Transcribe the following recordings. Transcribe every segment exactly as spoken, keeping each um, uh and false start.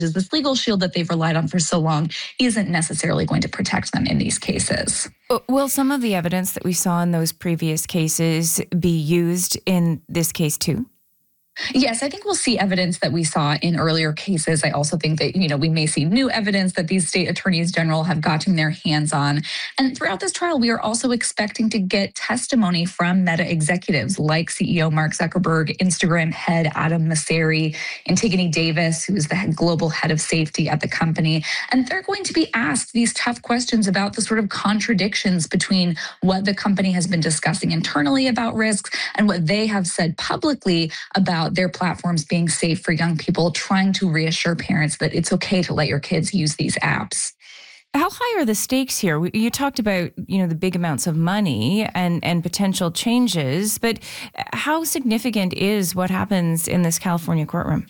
this legal shield that they've relied on for so long isn't necessarily going to protect them in these cases. Will some of the evidence that we saw in those previous cases be used in this case too? Yes, I think we'll see evidence that we saw in earlier cases. I also think that, you know, we may see new evidence that these state attorneys general have gotten their hands on. And throughout this trial, we are also expecting to get testimony from Meta executives like C E O Mark Zuckerberg, Instagram head Adam Mosseri, Antigone Davis, who is the global head of safety at the company. And they're going to be asked these tough questions about the sort of contradictions between what the company has been discussing internally about risks and what they have said publicly about their platforms being safe for young people, trying to reassure parents that it's okay to let your kids use these apps. How high are the stakes here? You talked about, you know, the big amounts of money and, and potential changes, but how significant is what happens in this California courtroom?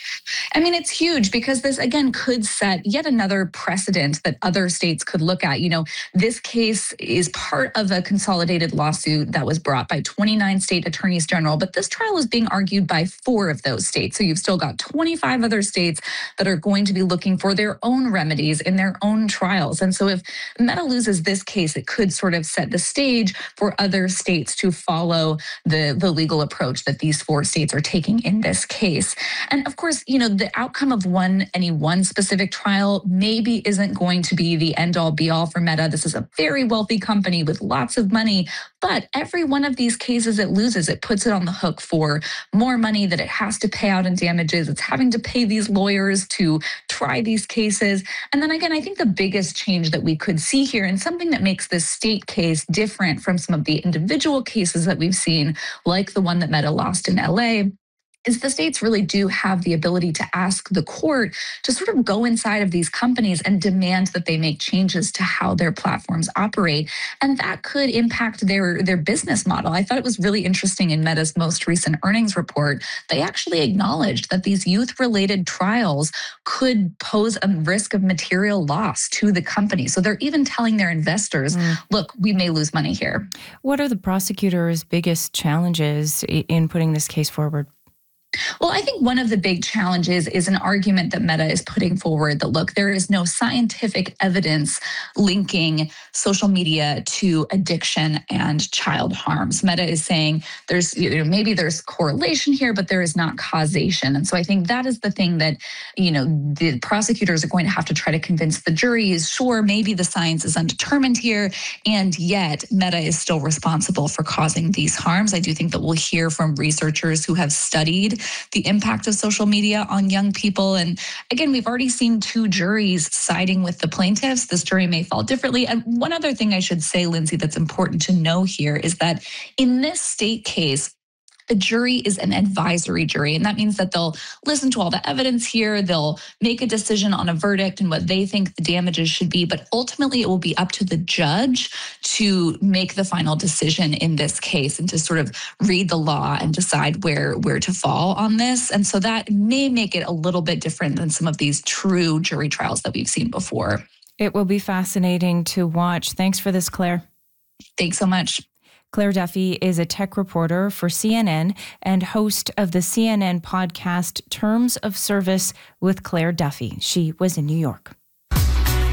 I mean, it's huge because this, again, could set yet another precedent that other states could look at. You know, this case is part of a consolidated lawsuit that was brought by twenty-nine state attorneys general, but this trial is being argued by four of those states. So you've still got twenty-five other states that are going to be looking for their own remedies in their own trials. And so if Meta loses this case, it could sort of set the stage for other states to follow the, the legal approach that these four states are taking in this case. And of course, you know, the outcome of one any one specific trial maybe isn't going to be the end all be all for Meta. This is a very wealthy company with lots of money, but every one of these cases it loses, it puts it on the hook for more money that it has to pay out in damages. It's having to pay these lawyers to try these cases. And then again, I think the biggest change that we could see here, and something that makes this state case different from some of the individual cases that we've seen, like the one that Meta lost in L A, is the states really do have the ability to ask the court to sort of go inside of these companies and demand that they make changes to how their platforms operate. And that could impact their, their business model. I thought it was really interesting in Meta's most recent earnings report. They actually acknowledged that these youth-related trials could pose a risk of material loss to the company. So they're even telling their investors, mm. look, we may lose money here. What are the prosecutors' biggest challenges in putting this case forward? Well, I think one of the big challenges is an argument that Meta is putting forward that, look, there is no scientific evidence linking social media to addiction and child harms. Meta is saying there's, you know, maybe there's correlation here, but there is not causation. And so I think that is the thing that, you know, the prosecutors are going to have to try to convince the jury is, sure, maybe the science is undetermined here, and yet Meta is still responsible for causing these harms. I do think that we'll hear from researchers who have studied the impact of social media on young people. And again, we've already seen two juries siding with the plaintiffs. This jury may fall differently. And one other thing I should say, Lindsay, that's important to know here is that in this state case, the jury is an advisory jury, and that means that they'll listen to all the evidence here, they'll make a decision on a verdict and what they think the damages should be, but ultimately it will be up to the judge to make the final decision in this case and to sort of read the law and decide where, where to fall on this. And so that may make it a little bit different than some of these true jury trials that we've seen before. It will be fascinating to watch. Thanks for this, Claire. Thanks so much. Claire Duffy is a tech reporter for C N N and host of the C N N podcast Terms of Service with Claire Duffy. She was in New York.